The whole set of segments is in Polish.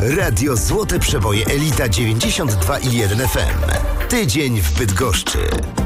Radio Złote Przeboje Elita 92,1 FM. Tydzień w Bydgoszczy.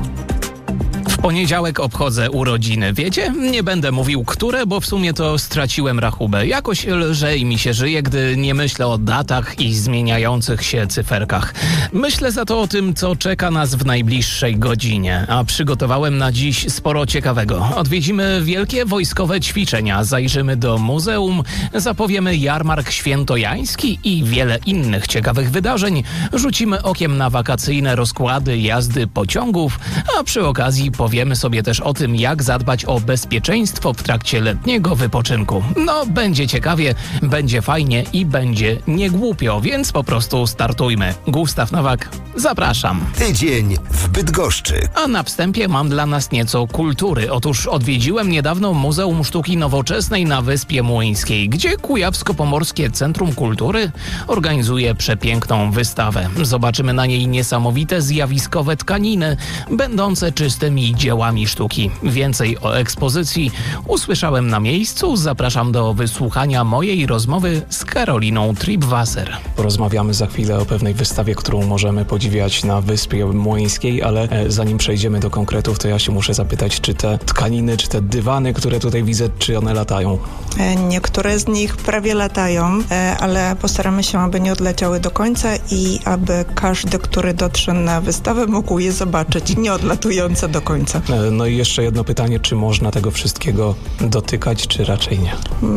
W poniedziałek obchodzę urodziny. Wiecie? Nie będę mówił które, bo w sumie to straciłem rachubę. Jakoś lżej mi się żyje, gdy nie myślę o datach i zmieniających się cyferkach. Myślę za to o tym, co czeka nas w najbliższej godzinie. A przygotowałem na dziś sporo ciekawego. Odwiedzimy wielkie wojskowe ćwiczenia, zajrzymy do muzeum, zapowiemy jarmark świętojański i wiele innych ciekawych wydarzeń. Rzucimy okiem na wakacyjne rozkłady jazdy pociągów, a przy okazji powiemy sobie też o tym, jak zadbać o bezpieczeństwo w trakcie letniego wypoczynku. No, będzie ciekawie, będzie fajnie i będzie niegłupio, więc po prostu startujmy. Gustaw Nowak, zapraszam. Tydzień w Bydgoszczy. A na wstępie mam dla nas nieco kultury. Otóż odwiedziłem niedawno Muzeum Sztuki Nowoczesnej na Wyspie Młyńskiej, gdzie Kujawsko-Pomorskie Centrum Kultury organizuje przepiękną wystawę. Zobaczymy na niej niesamowite zjawiskowe tkaniny, będące czystymi dziełami sztuki. Więcej o ekspozycji usłyszałem na miejscu. Zapraszam do wysłuchania mojej rozmowy z Karoliną Tripwasser. Porozmawiamy za chwilę o pewnej wystawie, którą możemy podziwiać na Wyspie Młyńskiej, ale zanim przejdziemy do konkretów, to ja się muszę zapytać, czy te tkaniny, czy te dywany, które tutaj widzę, czy one latają? Niektóre z nich prawie latają, ale postaramy się, aby nie odleciały do końca i aby każdy, który dotrze na wystawę, mógł je zobaczyć, nie odlatujące do końca. No i jeszcze jedno pytanie, czy można tego wszystkiego dotykać, czy raczej nie?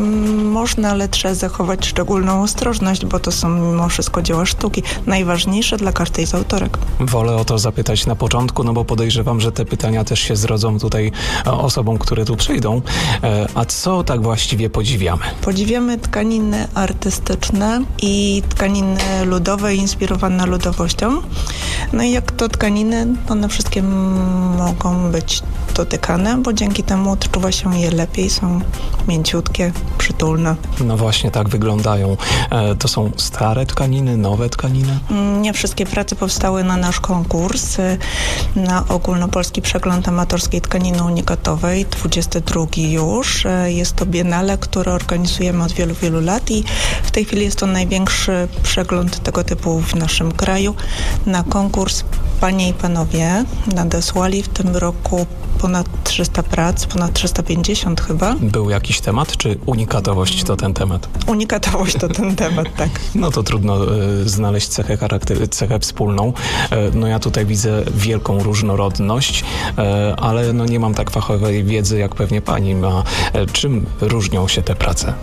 Można, ale trzeba zachować szczególną ostrożność, bo to są mimo wszystko dzieła sztuki. Najważniejsze dla każdej z autorek. Wolę o to zapytać na początku, no bo podejrzewam, że te pytania też się zrodzą tutaj osobom, które tu przyjdą. A co tak właściwie podziwiamy? Podziwiamy tkaniny artystyczne i tkaniny ludowe, inspirowane ludowością. No i jak to tkaniny, one wszystkie mogą być dotykane, bo dzięki temu odczuwa się je lepiej, są mięciutkie, przytulne. No właśnie tak wyglądają. To są stare tkaniny, nowe tkaniny? Nie wszystkie prace powstały na nasz konkurs, na Ogólnopolski Przegląd Amatorskiej Tkaniny Unikatowej, 22 już. Jest to biennale, które organizujemy od wielu, wielu lat i w tej chwili jest to największy przegląd tego typu w naszym kraju. Na konkurs panie i panowie nadesłali w tym roku ponad 300 prac, ponad 350 chyba. Był jakiś temat, czy unikatowość to ten temat? Unikatowość to ten temat, tak. No to trudno znaleźć cechę wspólną. No ja tutaj widzę wielką różnorodność, ale no nie mam tak fachowej wiedzy, jak pewnie pani ma. Czym różnią się te prace?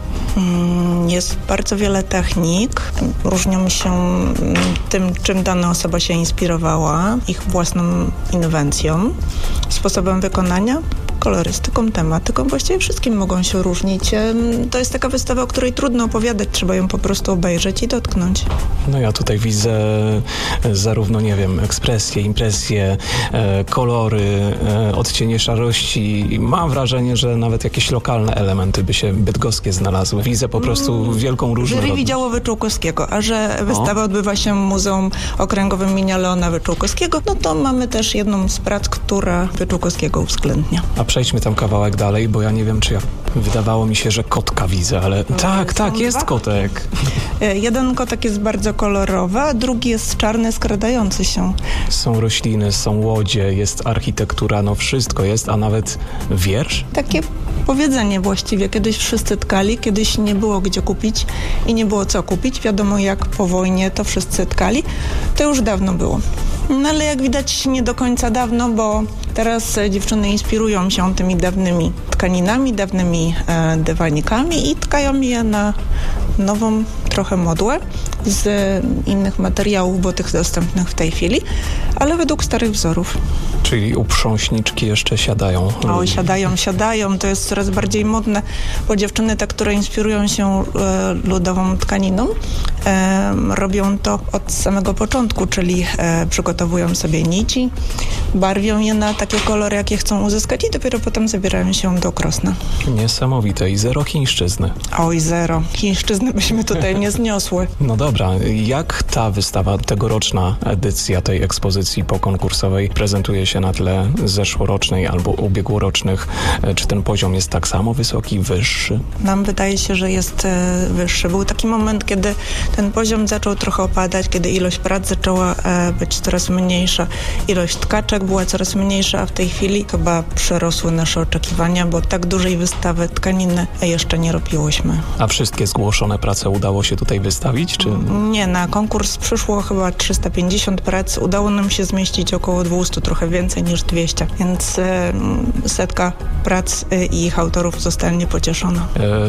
Jest bardzo wiele technik. Różnią się tym, czym dana osoba się inspirowała, ich własną inwencją, sposobem wykonania, kolorystyką, tematyką, właściwie wszystkim mogą się różnić. To jest taka wystawa, o której trudno opowiadać, trzeba ją po prostu obejrzeć i dotknąć. No ja tutaj widzę zarówno, nie wiem, ekspresje, impresje, kolory, odcienie szarości. Mam wrażenie, że nawet jakieś lokalne elementy by się bydgoskie znalazły. Widzę po prostu wielką różnorodność. Jury Wydziału Wyczółkowskiego, a że wystawa odbywa się w Muzeum Okręgowym imienia Leona Wyczółkowskiego, no to mamy też jedną z prac, która Wyczółkowskiego uwzględnia. A przejdźmy tam kawałek dalej, bo ja nie wiem, czy ja... Wydawało mi się, że kotka widzę, ale tak, jest kotek. Jeden kotek jest bardzo kolorowy, a drugi jest czarny, skradający się. Są rośliny, są łodzie, jest architektura, no wszystko jest, a nawet wiersz? Takie powiedzenie właściwie. Kiedyś wszyscy tkali, kiedyś nie było gdzie kupić i nie było co kupić. Wiadomo, jak po wojnie to wszyscy tkali. To już dawno było. No ale jak widać nie do końca dawno, bo teraz dziewczyny inspirują się tymi dawnymi tkaninami, dawnymi dywanikami i tkają je na nową trochę modłę z innych materiałów, bo tych dostępnych w tej chwili, ale według starych wzorów. Czyli uprząśniczki jeszcze siadają. O, siadają. To jest coraz bardziej modne, bo dziewczyny te, które inspirują się ludową tkaniną, robią to od samego początku, czyli przygotowują sobie nici, barwią je na takie kolory, jakie chcą uzyskać i dopiero potem zabierają się do krosna. Niesamowite. I zero chińszczyzny. Oj, zero. Chińszczyzny byśmy tutaj nie zniosły. No dobra. Jak ta wystawa, tegoroczna edycja tej ekspozycji pokonkursowej prezentuje się patrzycie na tle zeszłorocznej albo ubiegłorocznych, czy ten poziom jest tak samo wysoki, wyższy? Nam wydaje się, że jest wyższy. Był taki moment, kiedy ten poziom zaczął trochę opadać, kiedy ilość prac zaczęła być coraz mniejsza, ilość tkaczek była coraz mniejsza, a w tej chwili chyba przerosły nasze oczekiwania, bo tak dużej wystawy tkaniny jeszcze nie robiłyśmy. A wszystkie zgłoszone prace udało się tutaj wystawić, czy? Nie, na konkurs przyszło chyba 350 prac. Udało nam się zmieścić około 200, trochę więcej niż 200, więc setka prac i ich autorów zostanie pocieszona.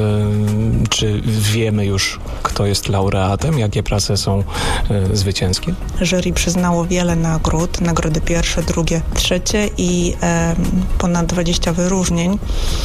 Czy wiemy już, kto jest laureatem? Jakie prace są zwycięskie? Jury przyznało wiele nagród, nagrody pierwsze, drugie, trzecie i ponad 20 wyróżnień.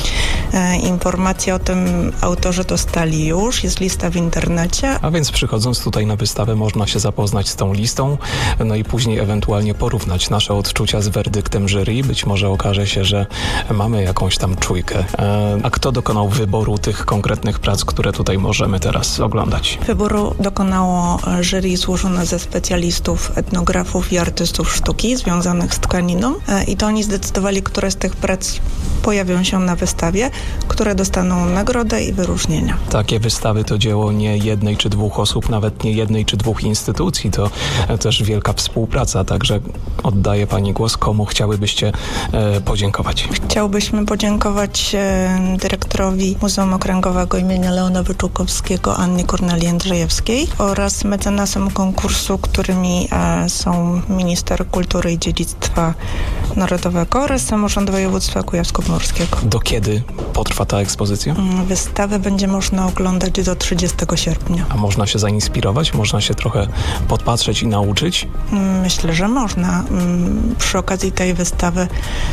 Informacje o tym autorzy dostali już, jest lista w internecie. A więc przychodząc tutaj na wystawę można się zapoznać z tą listą, no i później ewentualnie porównać nasze odczucia z werdyktem jury. Być może okaże się, że mamy jakąś tam czujkę. A kto dokonał wyboru tych konkretnych prac, które tutaj możemy teraz oglądać? Wyboru dokonało jury złożone ze specjalistów, etnografów i artystów sztuki związanych z tkaniną i to oni zdecydowali, które z tych prac pojawią się na wystawie, które dostaną nagrodę i wyróżnienia. Takie wystawy to dzieło nie jednej czy dwóch osób, nawet nie jednej czy dwóch instytucji. To też wielka współpraca, także oddaję pani głos. Komu chciałybyście podziękować? Chciałbyśmy podziękować dyrektorowi Muzeum Okręgowego imienia Leona Wyczółkowskiego, Annie Kornelii Jędrzejewskiej oraz mecenasom konkursu, którymi są Minister Kultury i Dziedzictwa Narodowego oraz Samorząd Województwa Kujawsko-Pomorskiego. Do kiedy potrwa ta ekspozycja? Wystawę będzie można oglądać do 30 sierpnia. A można się zainspirować? Można się trochę podpatrzeć i nauczyć? Myślę, że można. Przy okazji tej wystawy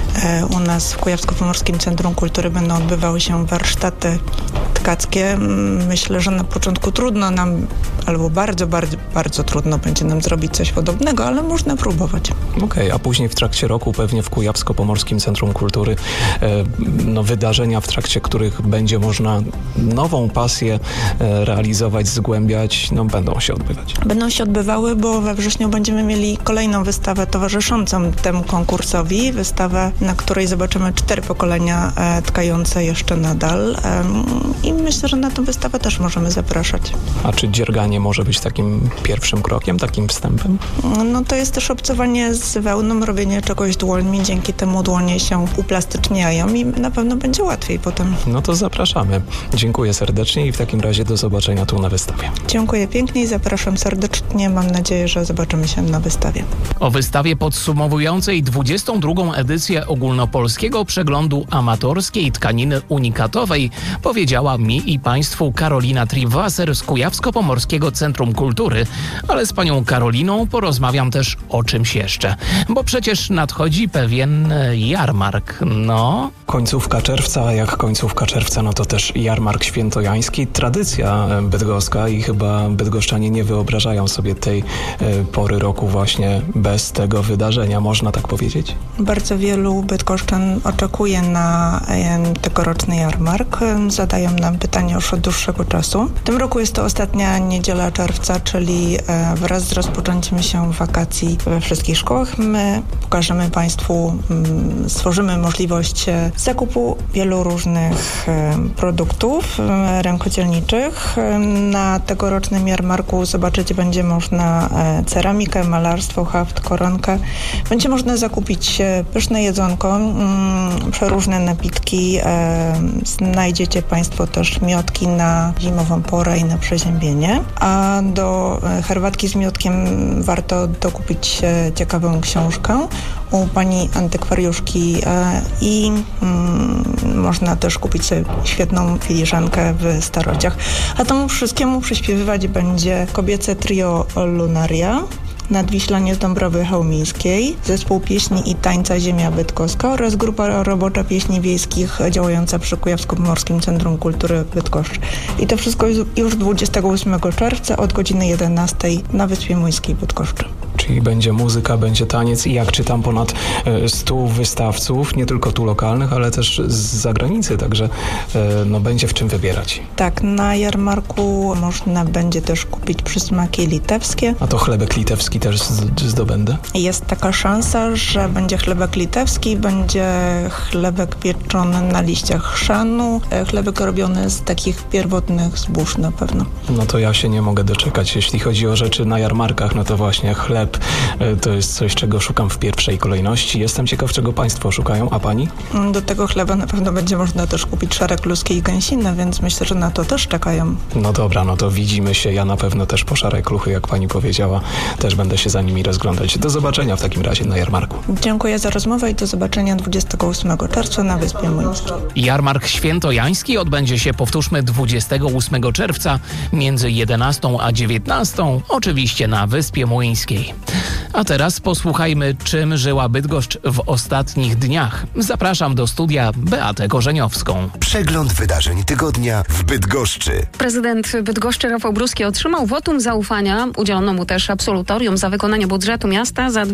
u nas w Kujawsko-Pomorskim Centrum Kultury będą odbywały się warsztaty tkackie. Myślę, że na początku trudno nam, albo bardzo, bardzo, bardzo trudno będzie nam zrobić coś podobnego, ale można próbować. Okej, a później w trakcie roku pewnie w Kujawsko-Pomorskim Centrum Kultury wydarzenia, w trakcie których będzie można nową pasję realizować, zgłębiać, będą się odbywać. Będą się odbywały, bo we wrześniu będziemy mieli kolejną wystawę towarzyszącą temu konkursowi. Wystawę, na której zobaczymy 4 pokolenia tkające jeszcze nadal. I myślę, że na tę wystawę też możemy zapraszać. A czy dzierganie może być takim pierwszym krokiem, takim wstępem? To jest też obcowanie z wełną, robienie czegoś dłońmi. Dzięki temu dłonie się uplastyczniają i na pewno będzie łatwiej potem. No to zapraszamy. Dziękuję serdecznie i w takim razie do zobaczenia tu na wystawie. Dziękuję pięknie i zapraszam serdecznie. Mam nadzieję, że zobaczymy się na wystawie. O wystawie podsumowującej 22. edycję ogólnopolskiego przeglądu amatorskiej tkaniny unikatowej powiedziała mi i Państwu Karolina Triwaser z Kujawsko-Pomorskiego Centrum Kultury, ale z panią Karoliną porozmawiam też o czymś jeszcze, bo przecież nadchodzi pewien jarmark, Końcówka czerwca, a jak końcówka czerwca, to też jarmark świętojański, tradycja bydgoska i chyba bydgoszczanie nie wyobrażają sobie tej pory roku właśnie bez tego wydarzenia, można tak powiedzieć? Bardzo wielu bydgoszczan oczekuje na tegoroczny jarmark. Zadają nam pytania już od dłuższego czasu. W tym roku jest to ostatnia niedziela czerwca, czyli wraz z rozpoczęciem się wakacji we wszystkich szkołach my pokażemy Państwu, stworzymy możliwość zakupu wielu różnych produktów rękodzielniczych. Na tegorocznym jarmarku zobaczyć będzie można ceramikę, malarstwo, haft, koronkę. Będzie można zakupić pyszne jedzonko, przeróżne napitki. Znajdziecie Państwo też miotki na zimową porę i na przeziębienie. A do herbatki z miotkiem warto dokupić ciekawą książkę u pani antykwariuszki i można też kupić sobie świetną filiżankę w Starodziach. A temu wszystkiemu przyśpiewywać będzie kobiece trio Lunaria, Nadwiślanie z Dąbrowy Chełmińskiej, Zespół Pieśni i Tańca Ziemia Bydgoska oraz Grupa Robocza Pieśni Wiejskich działająca przy Kujawsko-Pomorskim Centrum Kultury Bydgoszcz. I to wszystko już 28 czerwca od godziny 11 na Wyspie Młyńskiej Bydgoszczy. Czyli będzie muzyka, będzie taniec i jak czytam ponad 100 wystawców, nie tylko tu lokalnych, ale też z zagranicy, także będzie w czym wybierać. Tak, na jarmarku można będzie też kupić przysmaki litewskie. A to chlebek litewski też zdobędę? Jest taka szansa, że będzie chlebek litewski, będzie chlebek pieczony na liściach chrzanu, chlebek robiony z takich pierwotnych zbóż na pewno. No to ja się nie mogę doczekać. Jeśli chodzi o rzeczy na jarmarkach, no to właśnie chleb to jest coś, czego szukam w pierwszej kolejności. Jestem ciekaw, czego państwo szukają, a pani? Do tego chleba na pewno będzie można też kupić szarek luski i gęsinę, więc myślę, że na to też czekają. No dobra, no to widzimy się. Ja na pewno też po szarek luchy, jak pani powiedziała, też będę się za nimi rozglądać. Do zobaczenia w takim razie na jarmarku. Dziękuję za rozmowę i do zobaczenia 28 czerwca na Wyspie Młyńskiej. Jarmark świętojański odbędzie się, powtórzmy, 28 czerwca między 11 a 19, oczywiście na Wyspie Młyńskiej. A teraz posłuchajmy, czym żyła Bydgoszcz w ostatnich dniach. Zapraszam do studia Beatę Korzeniowską. Przegląd wydarzeń tygodnia w Bydgoszczy. Prezydent Bydgoszczy Rafał Bruski otrzymał wotum zaufania. Udzielono mu też absolutorium za wykonanie budżetu miasta za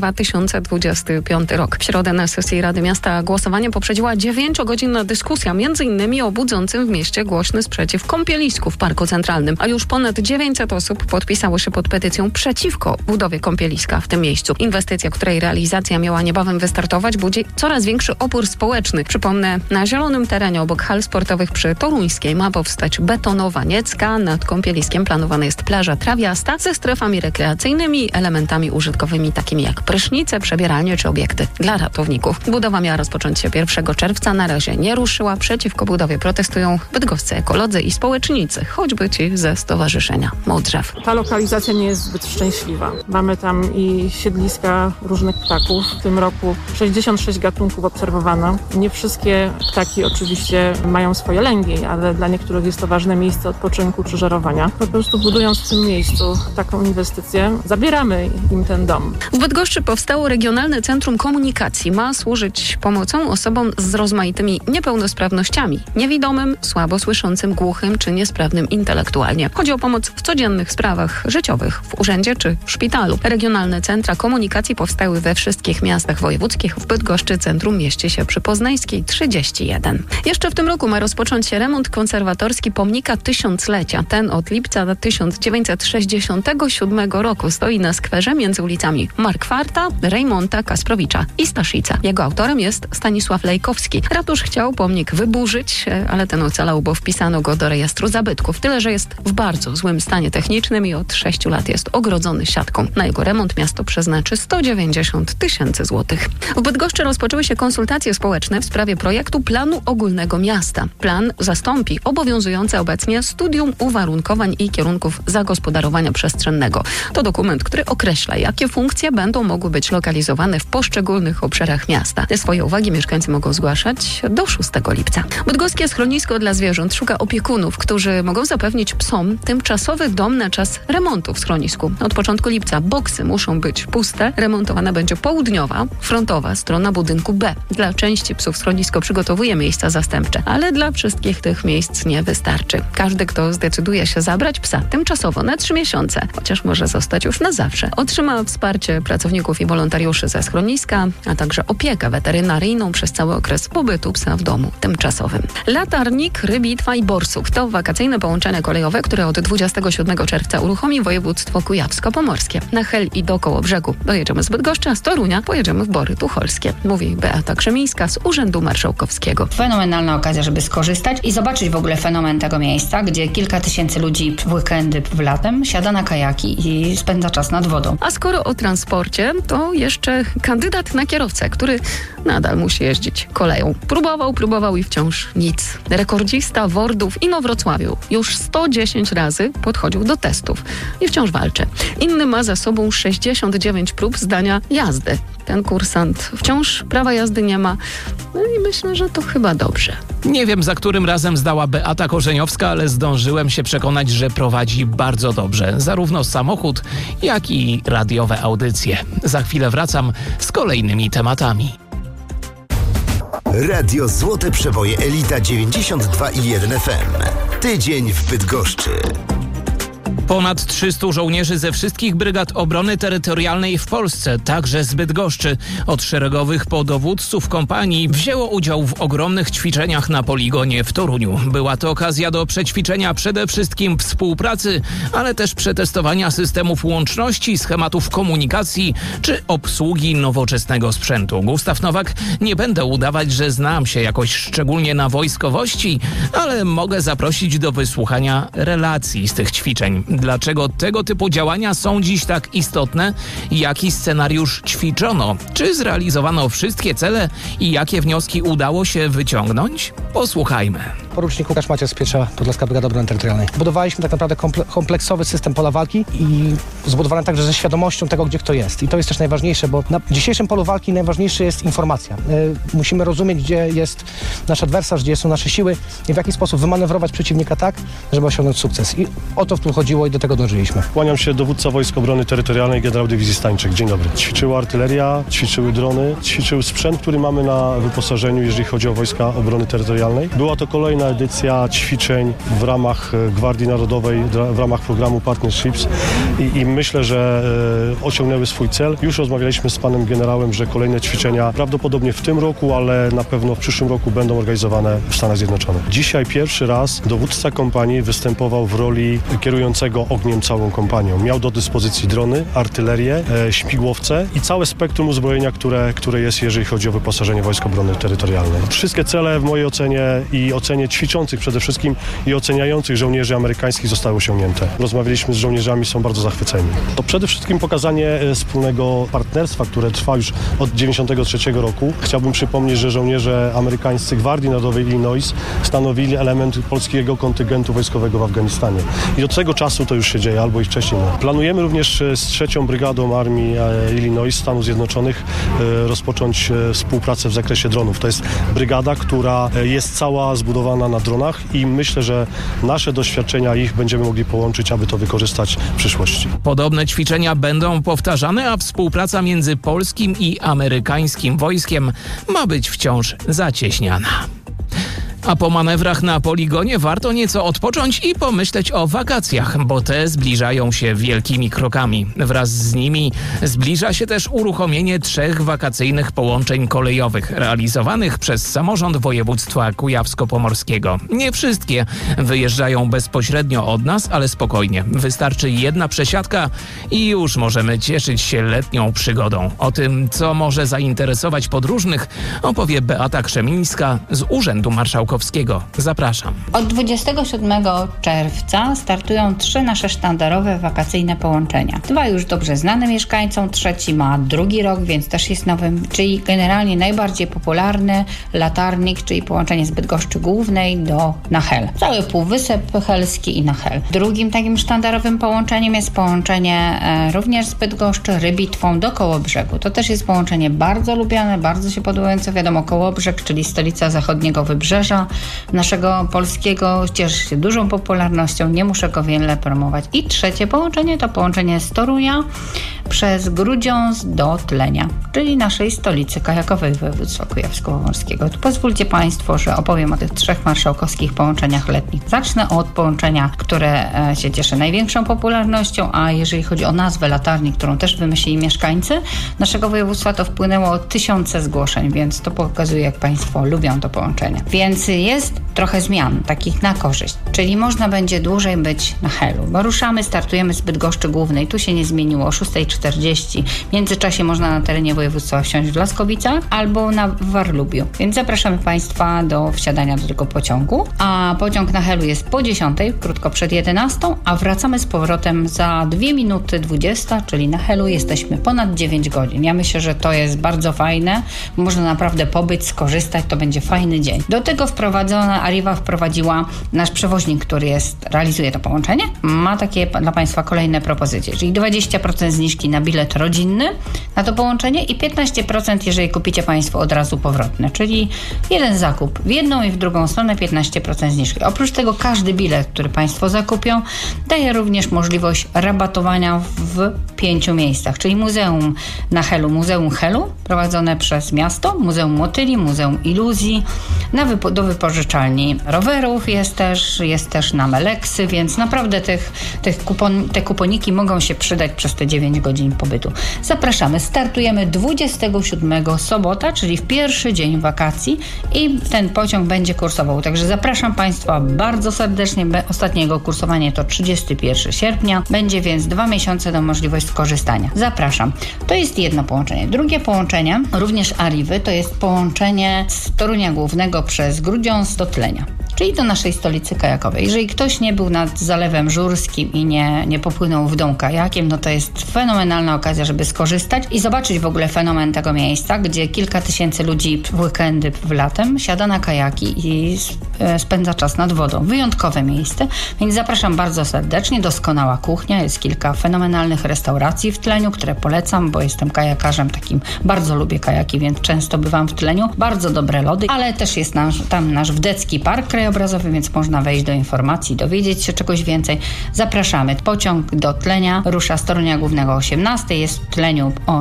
2025 rok. W środę na sesji Rady Miasta głosowanie poprzedziła 9-godzinna dyskusja, m.in. o budzącym w mieście głośny sprzeciw kąpielisku w Parku Centralnym. A już ponad 900 osób podpisało się pod petycją przeciwko budowie kąpieliska w tym miejscu. Inwestycja, której realizacja miała niebawem wystartować, budzi coraz większy opór społeczny. Przypomnę, na zielonym terenie obok hal sportowych przy Toruńskiej ma powstać betonowa niecka. Nad kąpieliskiem planowana jest plaża trawiasta ze strefami rekreacyjnymi, elementami użytkowymi takimi jak prysznice, przebieralnie czy obiekty dla ratowników. Budowa miała rozpocząć się 1 czerwca. Na razie nie ruszyła. Przeciwko budowie protestują bydgoscy ekolodzy i społecznicy, choćby ci ze Stowarzyszenia Modrzew. Ta lokalizacja nie jest zbyt szczęśliwa. Mamy tam i siedliska różnych ptaków. W tym roku 66 gatunków obserwowano. Nie wszystkie ptaki oczywiście mają swoje lęgi, ale dla niektórych jest to ważne miejsce odpoczynku czy żerowania. Po prostu budując w tym miejscu taką inwestycję, zabieramy im ten dom. W Bydgoszczy powstało Regionalne Centrum Komunikacji. Ma służyć pomocą osobom z rozmaitymi niepełnosprawnościami. Niewidomym, słabo słyszącym, głuchym czy niesprawnym intelektualnie. Chodzi o pomoc w codziennych sprawach życiowych, w urzędzie czy w szpitalu. Regionalne Centra Komunikacji powstały we wszystkich miastach wojewódzkich. W Bydgoszczy centrum mieści się przy Poznańskiej 31. Jeszcze w tym roku ma rozpocząć się remont konserwatorski pomnika tysiąclecia. Ten od lipca 1967 roku stoi na skwerze między ulicami Markwarta, Rejmonta, Kasprowicza i Staszica. Jego autorem jest Stanisław Lejkowski. Ratusz chciał pomnik wyburzyć, ale ten ocalał, bo wpisano go do rejestru zabytków. Tyle, że jest w bardzo złym stanie technicznym i od 6 lat jest ogrodzony siatką. Na jego remont miasto przeznaczy 190 000 złotych. W Bydgoszczy rozpoczęły się konsultacje społeczne w sprawie projektu planu ogólnego miasta. Plan zastąpi obowiązujące obecnie studium uwarunkowań i kierunków zagospodarowania przestrzennego. To dokument, który określa, jakie funkcje będą mogły być lokalizowane w poszczególnych obszarach miasta. Swoje uwagi mieszkańcy mogą zgłaszać do 6 lipca. Bydgoskie schronisko dla zwierząt szuka opiekunów, którzy mogą zapewnić psom tymczasowy dom na czas remontu w schronisku. Od początku lipca boksy muszą być puste. Remontowana będzie południowa, frontowa strona budynku B. Dla części psów schronisko przygotowuje miejsca zastępcze, ale dla wszystkich tych miejsc nie wystarczy. Każdy, kto zdecyduje się zabrać psa tymczasowo na 3 miesiące, chociaż może zostać już na zawsze, otrzyma wsparcie pracowników i wolontariuszy ze schroniska, a także opiekę weterynaryjną przez cały okres pobytu psa w domu tymczasowym. Latarnik, Rybitwa i Borsuk to wakacyjne połączenie kolejowe, które od 27 czerwca uruchomi województwo kujawsko-pomorskie. Na Hel i do Kołobrzegu dojedziemy z Bydgoszczy, a z Torunia pojedziemy w Bory Tucholskie, mówi Beata Krzemińska z Urzędu Marszałkowskiego. Fenomenalna okazja, żeby skorzystać i zobaczyć w ogóle fenomen tego miejsca, gdzie kilka tysięcy ludzi w weekendy w latem siada na kajaki i spędza czas nad wodą. A skoro o transporcie, to jeszcze kandydat na kierowcę, który nadal musi jeździć koleją. Próbował i wciąż nic. Rekordzista Wordów w Inowrocławiu już 110 razy podchodził do testów i wciąż walczy. Inny ma za sobą 69 prób zdania jazdy. Ten kursant wciąż prawa jazdy nie ma. No i myślę, że to chyba dobrze. Nie wiem, za którym razem zdała Beata Korzeniowska, ale zdążyłem się przekonać, że prowadzi bardzo dobrze. Zarówno samochód, jak i radiowe audycje. Za chwilę wracam z kolejnymi tematami. Radio Złote Przeboje Elita 92,1 FM. Tydzień w Bydgoszczy. Ponad 300 żołnierzy ze wszystkich brygad obrony terytorialnej w Polsce, także z Bydgoszczy, od szeregowych po dowódców kompanii, wzięło udział w ogromnych ćwiczeniach na poligonie w Toruniu. Była to okazja do przećwiczenia przede wszystkim współpracy, ale też przetestowania systemów łączności, schematów komunikacji czy obsługi nowoczesnego sprzętu. Gustaw Nowak: nie będę udawać, że znam się jakoś szczególnie na wojskowości, ale mogę zaprosić do wysłuchania relacji z tych ćwiczeń. Dlaczego tego typu działania są dziś tak istotne? Jaki scenariusz ćwiczono? Czy zrealizowano wszystkie cele i jakie wnioski udało się wyciągnąć? Posłuchajmy. Porucznik Łukasz Maciej z Piecza, Podlaska Brygada Obrony Terytorialnej. Budowaliśmy tak naprawdę kompleksowy system pola walki i zbudowany także ze świadomością tego, gdzie kto jest. I to jest też najważniejsze, bo na dzisiejszym polu walki najważniejsze jest informacja. Musimy rozumieć, gdzie jest nasz adwersarz, gdzie są nasze siły i w jaki sposób wymanewrować przeciwnika tak, żeby osiągnąć sukces. I o to w tym chodziło i do tego dążyliśmy. Kłaniam się, dowódca Wojsk Obrony Terytorialnej, generał dywizji Stańczyk. Dzień dobry. Ćwiczyła artyleria, ćwiczyły drony, ćwiczył sprzęt, który mamy na wyposażeniu, jeżeli chodzi o Wojska Obrony Terytorialnej. Była to kolejna edycja ćwiczeń w ramach Gwardii Narodowej, w ramach programu Partnerships i myślę, że osiągnęły swój cel. Już rozmawialiśmy z panem generałem, że kolejne ćwiczenia prawdopodobnie w tym roku, ale na pewno w przyszłym roku będą organizowane w Stanach Zjednoczonych. Dzisiaj pierwszy raz dowódca kompanii występował w roli kierującego ogniem całą kompanią. Miał do dyspozycji drony, artylerię, śmigłowce i całe spektrum uzbrojenia, które jest, jeżeli chodzi o wyposażenie Wojsk Obrony Terytorialnej. Wszystkie cele w mojej ocenie i ocenie ćwiczących przede wszystkim i oceniających żołnierzy amerykańskich zostały osiągnięte. Rozmawialiśmy z żołnierzami, są bardzo zachwyceni. To przede wszystkim pokazanie wspólnego partnerstwa, które trwa już od 1993 roku. Chciałbym przypomnieć, że żołnierze amerykańscy Gwardii Narodowej Illinois stanowili element polskiego kontyngentu wojskowego w Afganistanie. I od tego czasu to już się dzieje, albo i wcześniej. Planujemy również z 3. Brygadą Armii Illinois Stanów Zjednoczonych rozpocząć współpracę w zakresie dronów. To jest brygada, która jest cała zbudowana na dronach i myślę, że nasze doświadczenia ich będziemy mogli połączyć, aby to wykorzystać w przyszłości. Podobne ćwiczenia będą powtarzane, a współpraca między polskim i amerykańskim wojskiem ma być wciąż zacieśniana. A po manewrach na poligonie warto nieco odpocząć i pomyśleć o wakacjach, bo te zbliżają się wielkimi krokami. Wraz z nimi zbliża się też uruchomienie 3 wakacyjnych połączeń kolejowych realizowanych przez samorząd województwa kujawsko-pomorskiego. Nie wszystkie wyjeżdżają bezpośrednio od nas, ale spokojnie. Wystarczy jedna przesiadka i już możemy cieszyć się letnią przygodą. O tym, co może zainteresować podróżnych, opowie Beata Krzemińska z Urzędu Marszałkowskiego. Zapraszam. Od 27 czerwca startują 3 nasze sztandarowe wakacyjne połączenia. 2 już dobrze znane mieszkańcom, 3 ma 2. rok, więc też jest nowym, czyli generalnie najbardziej popularny Latarnik, czyli połączenie z Bydgoszczy Głównej do Nachel. Cały Półwysep Helski i Nachel. Drugim takim sztandarowym połączeniem jest połączenie również z Bydgoszczy Rybitwą do Kołobrzegu. To też jest połączenie bardzo lubiane, bardzo się podobające. Wiadomo, Kołobrzeg, czyli stolica zachodniego wybrzeża naszego polskiego, cieszy się dużą popularnością, nie muszę go wiele promować. I 3 połączenie to połączenie z Torunia przez Grudziądz do Tlenia, czyli naszej stolicy kajakowej województwa kujawsko-pomorskiego. Tu pozwólcie Państwo, że opowiem o tych 3 marszałkowskich połączeniach letnich. Zacznę od połączenia, które się cieszy największą popularnością, a jeżeli chodzi o nazwę Latarnik, którą też wymyślili mieszkańcy naszego województwa, to wpłynęło 1000 zgłoszeń, więc to pokazuje, jak Państwo lubią to połączenie. Więc jest trochę zmian, takich na korzyść, czyli można będzie dłużej być na Helu, bo ruszamy, startujemy z Bydgoszczy Głównej, tu się nie zmieniło, o 6:40. W międzyczasie można na terenie województwa wsiąść w Laskowicach albo na Warlubiu, więc zapraszamy Państwa do wsiadania do tego pociągu, a pociąg na Helu jest po 10:00, krótko przed 11:00, a wracamy z powrotem za 2:20, czyli na Helu jesteśmy ponad 9 godzin. Ja myślę, że to jest bardzo fajne, można naprawdę pobyć, skorzystać, to będzie fajny dzień. Do tego Arriva wprowadziła nasz przewoźnik, który realizuje to połączenie. Ma takie dla Państwa kolejne propozycje, czyli 20% zniżki na bilet rodzinny na to połączenie i 15%, jeżeli kupicie Państwo od razu powrotne, czyli jeden zakup w jedną i w drugą stronę 15% zniżki. Oprócz tego każdy bilet, który Państwo zakupią, daje również możliwość rabatowania w 5 miejscach, czyli Muzeum na Helu, Muzeum Helu prowadzone przez miasto, Muzeum Motyli, Muzeum Iluzji, do wypożyczalni rowerów jest też na Meleksy, więc naprawdę te kuponiki mogą się przydać przez te 9 godzin pobytu. Zapraszamy. Startujemy 27 sobota, czyli w pierwszy dzień wakacji i ten pociąg będzie kursował. Także zapraszam Państwa bardzo serdecznie. Ostatnie jego kursowanie to 31 sierpnia. Będzie więc 2 miesiące na możliwość skorzystania. Zapraszam. To jest jedno połączenie. Drugie połączenie, również Arrivy, to jest połączenie z Torunia Głównego przez Grudziądz do Tlenia, czyli do naszej stolicy kajakowej. Jeżeli ktoś nie był nad Zalewem Żurskim i nie popłynął w dół kajakiem, no to jest fenomenalna okazja, żeby skorzystać i zobaczyć w ogóle fenomen tego miejsca, gdzie kilka tysięcy ludzi w weekendy, w latem siada na kajaki i spędza czas nad wodą. Wyjątkowe miejsce, więc zapraszam bardzo serdecznie. Doskonała kuchnia, jest kilka fenomenalnych restauracji w Tleniu, które polecam, bo jestem kajakarzem takim, bardzo lubię kajaki, więc często bywam w Tleniu. Bardzo dobre lody, ale też jest tam nasz Wdecki Park Krajobrazowy, więc można wejść do informacji, dowiedzieć się czegoś więcej. Zapraszamy. Pociąg do Tlenia rusza z Torunia Głównego o 18:00, jest w Tleniu o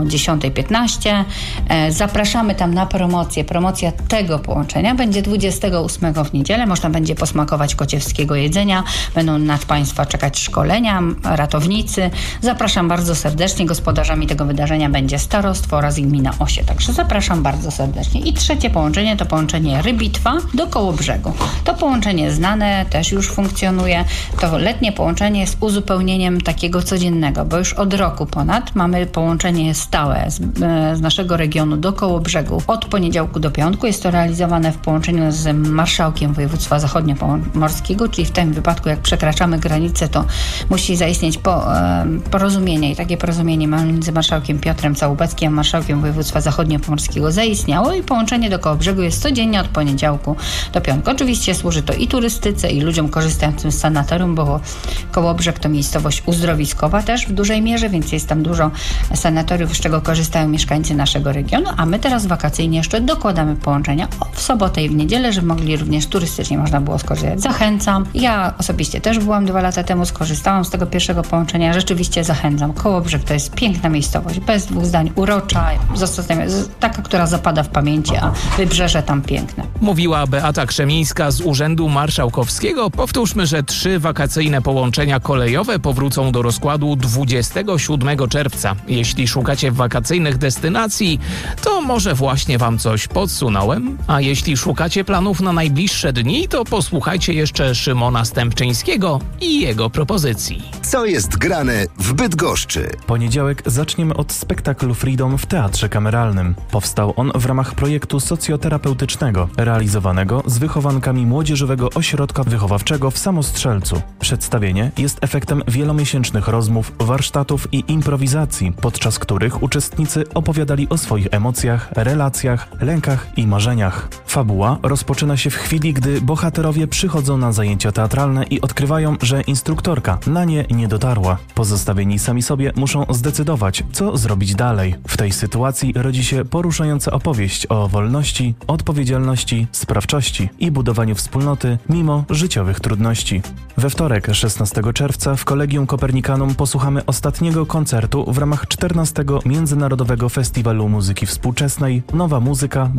10:15. Zapraszamy tam na promocję. Promocja tego połączenia będzie 28 w niedzielę. Można będzie posmakować kociewskiego jedzenia. Będą na Państwa czekać szkolenia, ratownicy. Zapraszam bardzo serdecznie. Gospodarzami tego wydarzenia będzie starostwo oraz gmina Osie. Także zapraszam bardzo serdecznie. I trzecie połączenie to połączenie Rybitwa do Kołobrzegu. To połączenie znane, też już funkcjonuje. To letnie połączenie jest uzupełnieniem takiego codziennego, bo już od roku ponad mamy połączenie stałe z naszego regionu do Kołobrzegu od poniedziałku do piątku. Jest to realizowane w połączeniu z marszałkiem województwa zachodniopomorskiego, czyli w tym wypadku jak przekraczamy granicę, to musi zaistnieć porozumienie i takie porozumienie między marszałkiem Piotrem Całubeckim a marszałkiem województwa zachodniopomorskiego zaistniało i połączenie do Kołobrzegu jest codziennie od poniedziałku do piątku. Oczywiście służy to i turystyce, i ludziom korzystającym z sanatorium, bo Kołobrzeg to miejscowość uzdrowiskowa też w dużej mierze, więc jest tam dużo sanatoriów, z czego korzystają mieszkańcy naszego regionu, a my teraz wakacyjnie jeszcze dokładamy połączenia w sobotę i w niedzielę, żeby mogli również turystycznie można było skorzystać. Zachęcam. Ja osobiście też byłam 2 lata temu, skorzystałam z tego pierwszego połączenia. Rzeczywiście zachęcam. Kołobrzeg to jest piękna miejscowość, bez 2 zdań, urocza, taka, która zapada w pamięci, a wybrzeże tam piękne. Mówiła Beata Krzemińska z Urzędu Marszałkowskiego. Powtórzmy, że 3 wakacyjne połączenia kolejowe powrócą do rozkładu 27 czerwca. Jeśli szukacie wakacyjnych destynacji, to może właśnie Wam coś podsunąłem. A jeśli szukacie planów na najbliższe dni, to posłuchajcie jeszcze Szymona Stępczyńskiego i jego propozycji. Co jest grane w Bydgoszczy? Poniedziałek zaczniemy od spektaklu Freedom w Teatrze Kameralnym. Powstał on w ramach projektu socjoterapeutycznego, realizowanego z wychowankami Młodzieżowego Ośrodka Wychowawczego w Samostrzelcu. Przedstawienie jest efektem wielomiesięcznych rozmów, warsztatów i improwizacji, podczas których uczestnicy opowiadali o swoich emocjach, relacjach, lękach i marzeniach. Fabuła rozpoczyna się w chwili, gdy bohaterowie przychodzą na zajęcia teatralne i odkrywają, że instruktorka na nie dotarła. Pozostawieni sami sobie muszą zdecydować, co zrobić dalej. W tej sytuacji rodzi się poruszająca opowieść o wolności, odpowiedzialności, sprawczości i budowaniu wspólnoty mimo życiowych trudności. We wtorek, 16 czerwca w Collegium Copernicanum posłuchamy ostatniego koncertu w ramach 14. Międzynarodowego Festiwalu Muzyki Współczesnej Nowa Muzyka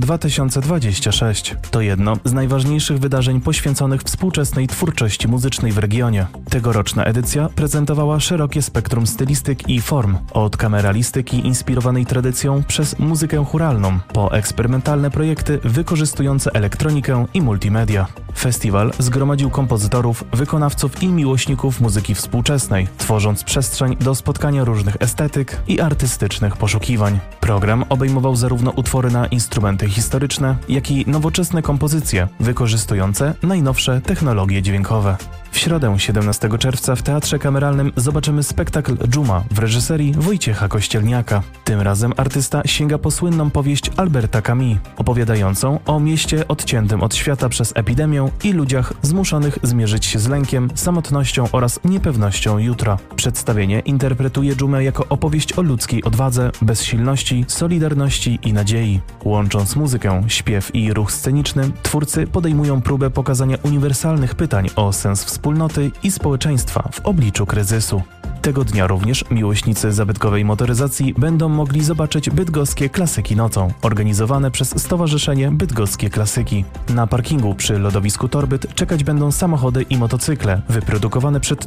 2026. To jedno z najważniejszych wydarzeń poświęconych współczesnej twórczości muzycznej w regionie. Tegoroczna edycja prezentowała szerokie spektrum stylistyk i form, od kameralistyki inspirowanej tradycją przez muzykę chóralną, po eksperymentalne projekty wykorzystujące elektronikę i multimedia. Festiwal zgromadził kompozytorów, wykonawców i miłośników muzyki współczesnej, tworząc przestrzeń do spotkania różnych estetyk i artystycznych poszukiwań. Program obejmował zarówno utwory na instrumenty historyczne, jak i nowoczesne kompozycje wykorzystujące najnowsze technologie dźwiękowe. W środę 17 czerwca w Teatrze Kameralnym zobaczymy spektakl Dżuma w reżyserii Wojciecha Kościelniaka. Tym razem artysta sięga po słynną powieść Alberta Camus, opowiadającą o mieście odciętym od świata przez epidemię i ludziach zmuszonych zmierzyć się z lękiem, samotnością oraz niepewnością jutra. Przedstawienie interpretuje Dżumę jako opowieść o ludzkiej odwadze, bezsilności, solidarności i nadziei. Łącząc muzykę, śpiew i ruch sceniczny, twórcy podejmują próbę pokazania uniwersalnych pytań o sens wspólnoty i społeczeństwa w obliczu kryzysu. Tego dnia również miłośnicy zabytkowej motoryzacji będą mogli zobaczyć bydgoskie klasyki nocą, organizowane przez Stowarzyszenie Bydgoskie Klasyki. Na parkingu przy lodowisku Torbyt czekać będą samochody i motocykle, wyprodukowane przed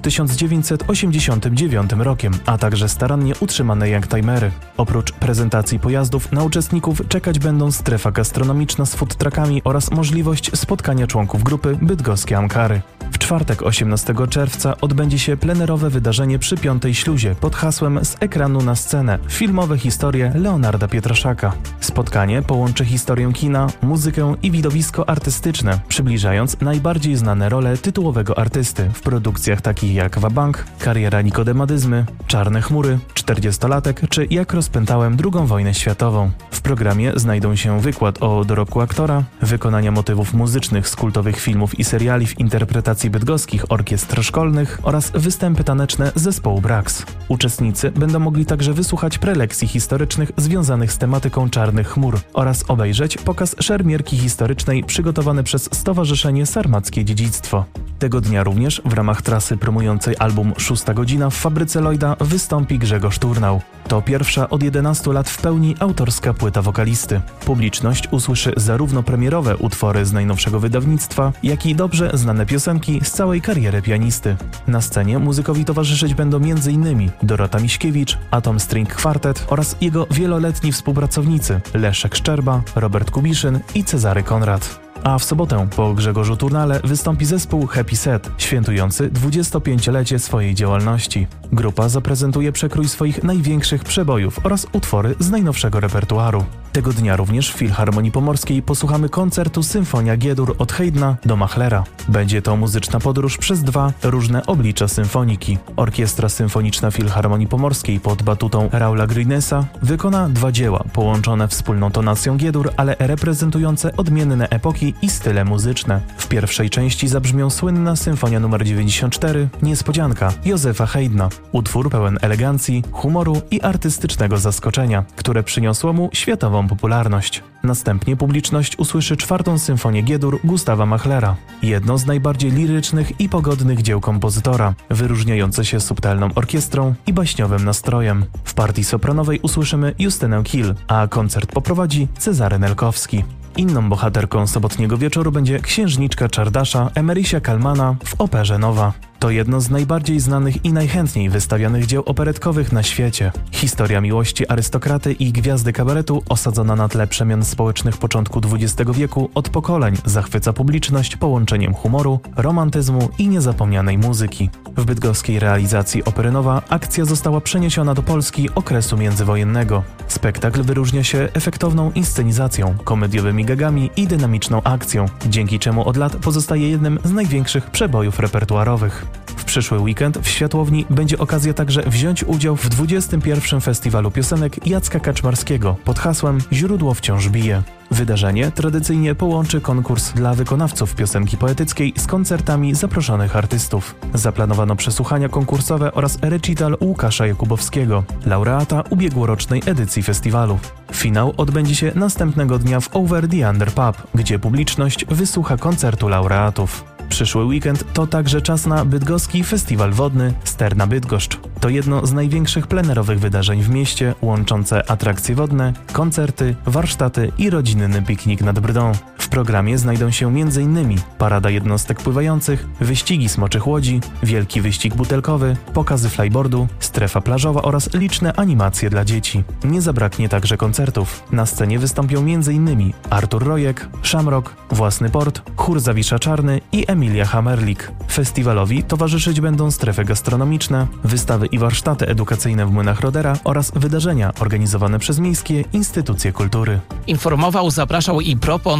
1989 rokiem, a także starannie utrzymane youngtimery. Oprócz prezentacji pojazdów na uczestników czekać będą strefa gastronomiczna z food truckami oraz możliwość spotkania członków grupy Bydgoskie Amkary. W czwartek 18 czerwca odbędzie się plenerowe wydarzenie przy Piątej Śluzie pod hasłem Z ekranu na scenę – filmowe historie Leonarda Pietraszaka. Spotkanie połączy historię kina, muzykę i widowisko artystyczne, przybliżając najbardziej znane role tytułowego artysty w produkcjach takich jak Wabank, Kariera Nikodemadyzmy, Czarne chmury, 40-latek czy Jak rozpętałem II wojnę światową. W programie znajdą się wykład o dorobku aktora, wykonania motywów muzycznych z kultowych filmów i seriali w interpretacji bydgoskich orkiestr szkolnych oraz występy taneczne zespołu Brax. Uczestnicy będą mogli także wysłuchać prelekcji historycznych związanych z tematyką czarnych chmur oraz obejrzeć pokaz szermierki historycznej przygotowany przez Stowarzyszenie Sarmackie Dziedzictwo. Tego dnia również w ramach trasy promującej album 6 godzina w fabryce Lloyda wystąpi Grzegorz Turnał. To pierwsza od 11 lat w pełni autorska płyta wokalisty. Publiczność usłyszy zarówno premierowe utwory z najnowszego wydawnictwa, jak i dobrze znane piosenki z całej kariery pianisty. Na scenie muzykowi towarzyszyć będą m.in. Dorota Miśkiewicz, Atom String Quartet oraz jego wieloletni współpracownicy Leszek Szczerba, Robert Kubiszyn i Cezary Konrad. A w sobotę po Grzegorzu Turnale wystąpi zespół Happy Set, świętujący 25-lecie swojej działalności. Grupa zaprezentuje przekrój swoich największych przebojów oraz utwory z najnowszego repertuaru. Tego dnia również w Filharmonii Pomorskiej posłuchamy koncertu Symfonia G-dur od Haydna do Machlera. Będzie to muzyczna podróż przez dwa różne oblicza symfoniki. Orkiestra Symfoniczna Filharmonii Pomorskiej pod batutą Raula Grinesa wykona dwa dzieła połączone wspólną tonacją G-dur, ale reprezentujące odmienne epoki i style muzyczne. W pierwszej części zabrzmią słynna Symfonia nr 94 Niespodzianka Józefa Haydna. Utwór pełen elegancji, humoru i artystycznego zaskoczenia, które przyniosło mu światową popularność. Następnie publiczność usłyszy czwartą symfonię G-dur Gustawa Machlera. Jedno z najbardziej lirycznych i pogodnych dzieł kompozytora, wyróżniające się subtelną orkiestrą i baśniowym nastrojem. W partii sopranowej usłyszymy Justynę Kiel, a koncert poprowadzi Cezary Nelkowski. Inną bohaterką sobotniego wieczoru będzie księżniczka Czardasza Emerysia Kalmana w operze Nowa. To jedno z najbardziej znanych i najchętniej wystawianych dzieł operetkowych na świecie. Historia miłości arystokraty i gwiazdy kabaretu osadzona na tle przemian społecznych początku XX wieku od pokoleń zachwyca publiczność połączeniem humoru, romantyzmu i niezapomnianej muzyki. W bydgoskiej realizacji opery Nowa akcja została przeniesiona do Polski okresu międzywojennego. Spektakl wyróżnia się efektowną inscenizacją, komediowymi gagami i dynamiczną akcją, dzięki czemu od lat pozostaje jednym z największych przebojów repertuarowych. W przyszły weekend w Światłowni będzie okazja także wziąć udział w 21. Festiwalu Piosenek Jacka Kaczmarskiego pod hasłem Źródło wciąż bije. Wydarzenie tradycyjnie połączy konkurs dla wykonawców piosenki poetyckiej z koncertami zaproszonych artystów. Zaplanowano przesłuchania konkursowe oraz recital Łukasza Jakubowskiego, laureata ubiegłorocznej edycji festiwalu. Finał odbędzie się następnego dnia w Over the Under Pub, gdzie publiczność wysłucha koncertu laureatów. Przyszły weekend to także czas na bydgoski festiwal wodny Sterna Bydgoszcz. To jedno z największych plenerowych wydarzeń w mieście, łączące atrakcje wodne, koncerty, warsztaty i rodzinny piknik nad Brdą. W programie znajdą się m.in. parada jednostek pływających, wyścigi smoczych łodzi, wielki wyścig butelkowy, pokazy flyboardu, strefa plażowa oraz liczne animacje dla dzieci. Nie zabraknie także koncertów. Na scenie wystąpią m.in. Artur Rojek, Shamrock, Własny Port, Chór Zawisza Czarny i Emilia Hamerlik. Festiwalowi towarzyszyć będą strefy gastronomiczne, wystawy i warsztaty edukacyjne w Młynach Rodera oraz wydarzenia organizowane przez miejskie instytucje kultury. Informował, zapraszał i proponował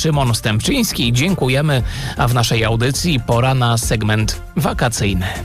Szymon Stępczyński. Dziękujemy, a w naszej audycji pora na segment wakacyjny.